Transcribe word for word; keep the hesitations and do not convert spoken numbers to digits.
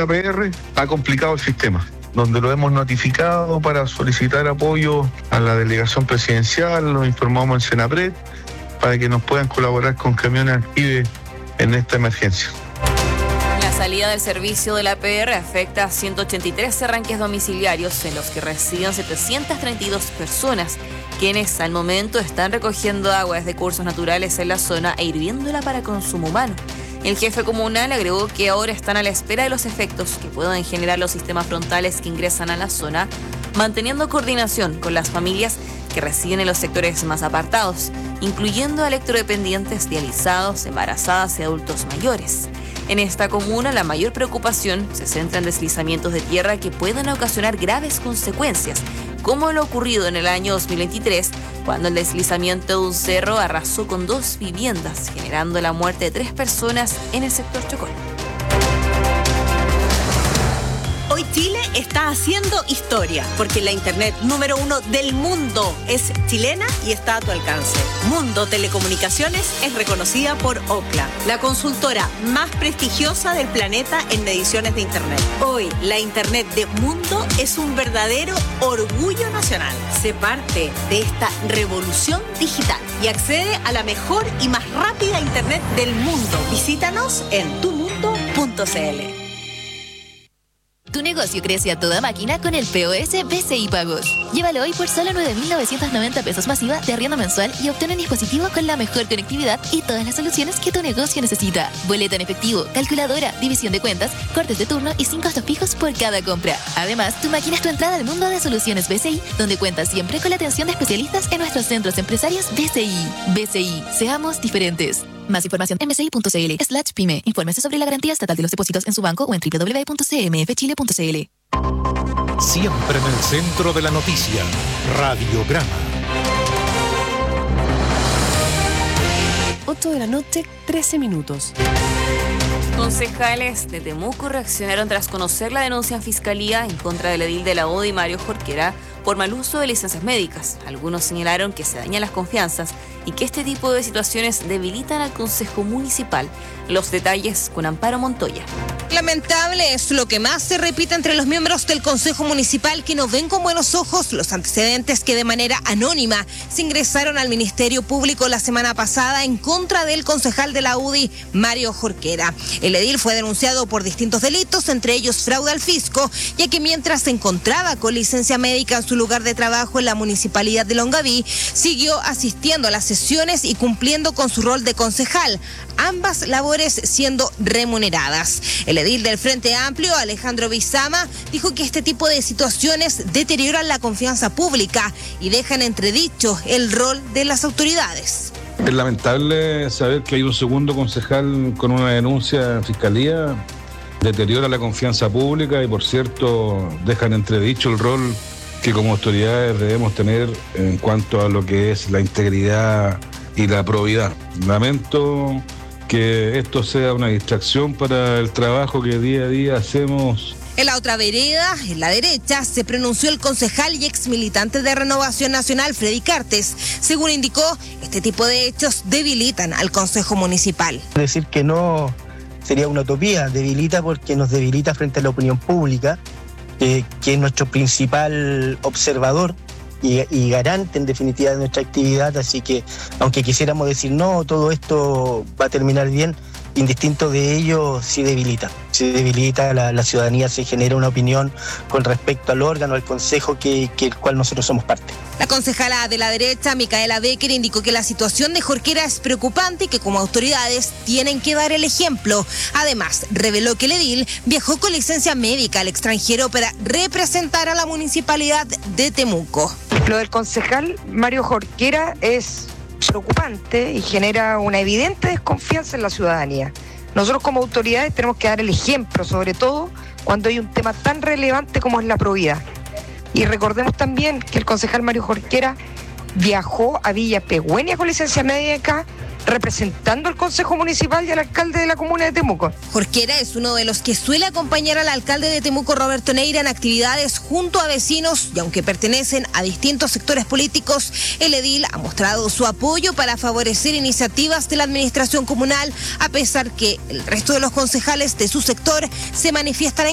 A P R ha complicado el sistema, donde lo hemos notificado para solicitar apoyo a la delegación presidencial, lo informamos en Senapred, para que nos puedan colaborar con camiones Alquive en esta emergencia. La salida del servicio de la A P R afecta a ciento ochenta y tres arranques domiciliarios en los que residen setecientas treinta y dos personas, quienes al momento están recogiendo agua desde cursos naturales en la zona e hirviéndola para consumo humano. El jefe comunal agregó que ahora están a la espera de los efectos que puedan generar los sistemas frontales que ingresan a la zona, manteniendo coordinación con las familias que residen en los sectores más apartados, incluyendo a electrodependientes, dializados, embarazadas y adultos mayores. En esta comuna, la mayor preocupación se centra en deslizamientos de tierra que puedan ocasionar graves consecuencias, como lo ocurrido en el año dos mil veintitrés, cuando el deslizamiento de un cerro arrasó con dos viviendas, generando la muerte de tres personas en el sector Chocón. Hoy Chile está haciendo historia, porque la internet número uno del mundo es chilena y está a tu alcance. Mundo Telecomunicaciones es reconocida por Ookla, la consultora más prestigiosa del planeta en mediciones de internet. Hoy, la internet de Mundo es un verdadero orgullo nacional. Sé parte de esta revolución digital y accede a la mejor y más rápida internet del mundo. Visítanos en tu mundo punto c l. Tu negocio crece a toda máquina con el P O S B C I Pagos. Llévalo hoy por solo nueve mil novecientos noventa pesos masiva de arriendo mensual y obtén un dispositivo con la mejor conectividad y todas las soluciones que tu negocio necesita. Boleta en efectivo, calculadora, división de cuentas, cortes de turno y sin costos fijos por cada compra. Además, tu máquina es tu entrada al mundo de soluciones B C I, donde cuentas siempre con la atención de especialistas en nuestros centros empresarios B C I. B C I, seamos diferentes. Más información en bci.cl slash pyme. Infórmese sobre la garantía estatal de los depósitos en su banco o en doble u doble u doble u punto c m f chile punto c l. Siempre en el centro de la noticia, Radiograma. ocho de la noche, trece minutos. Concejales de Temuco reaccionaron tras conocer la denuncia en Fiscalía en contra del edil de la U D I, Mario Jorquera, por mal uso de licencias médicas. Algunos señalaron que se dañan las confianzas y que este tipo de situaciones debilitan al Consejo Municipal. Los detalles con Amparo Montoya. Lamentable es lo que más se repite entre los miembros del Consejo Municipal, que no ven con buenos ojos los antecedentes que de manera anónima se ingresaron al Ministerio Público la semana pasada en contra del concejal de la U D I, Mario Jorquera. El edil fue denunciado por distintos delitos, entre ellos fraude al fisco, ya que mientras se encontraba con licencia médica en su lugar de trabajo en la municipalidad de Longaví, siguió asistiendo a las sesiones y cumpliendo con su rol de concejal, ambas labores siendo remuneradas. El edil del Frente Amplio, Alejandro Bizama, dijo que este tipo de situaciones deterioran la confianza pública y dejan entredicho el rol de las autoridades. Es lamentable saber que hay un segundo concejal con una denuncia en Fiscalía, deteriora la confianza pública y, por cierto, dejan entredicho el rol que como autoridades debemos tener en cuanto a lo que es la integridad y la probidad. Lamento que esto sea una distracción para el trabajo que día a día hacemos. En la otra vereda, en la derecha, se pronunció el concejal y ex militante de Renovación Nacional, Freddy Cartes. Según indicó, este tipo de hechos debilitan al Consejo Municipal. Decir que no sería una utopía, debilita porque nos debilita frente a la opinión pública, eh, que es nuestro principal observador y, y garante en definitiva de nuestra actividad, así que aunque quisiéramos decir no, todo esto va a terminar bien, indistinto de ello, sí debilita. Se debilita, la, la ciudadanía se genera una opinión con respecto al órgano, al consejo que, que el cual nosotros somos parte. La concejala de la derecha, Micaela Becker, indicó que la situación de Jorquera es preocupante y que como autoridades tienen que dar el ejemplo. Además, reveló que el edil viajó con licencia médica al extranjero para representar a la municipalidad de Temuco. Lo del concejal Mario Jorquera es preocupante y genera una evidente desconfianza en la ciudadanía. Nosotros como autoridades tenemos que dar el ejemplo, sobre todo cuando hay un tema tan relevante como es la probidad. Y recordemos también que el concejal Mario Jorquera viajó a Villa Pegüeña con licencia médica, representando al Consejo Municipal y al alcalde de la comuna de Temuco. Jorquera es uno de los que suele acompañar al alcalde de Temuco, Roberto Neira, en actividades junto a vecinos, y aunque pertenecen a distintos sectores políticos, el edil ha mostrado su apoyo para favorecer iniciativas de la administración comunal, a pesar que el resto de los concejales de su sector se manifiestan en